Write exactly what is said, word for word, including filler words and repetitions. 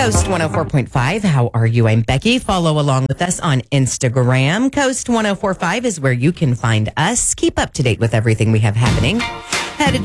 Coast one oh four point five. How are you? I'm Becky. Follow along with us on Instagram. Coast one oh four point five is where you can find us. Keep up to date with everything we have happening. Headed